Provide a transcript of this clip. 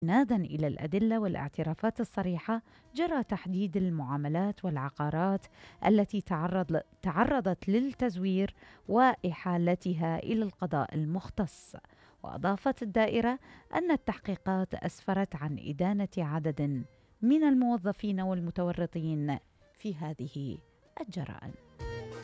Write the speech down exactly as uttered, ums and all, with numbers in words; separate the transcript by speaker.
Speaker 1: استنادا إلى الأدلة والاعترافات الصريحة جرى تحديد المعاملات والعقارات التي تعرض تعرضت للتزوير وإحالتها إلى القضاء المختص. وأضافت الدائرة أن التحقيقات أسفرت عن إدانة عدد من الموظفين والمتورطين في هذه الجرائم.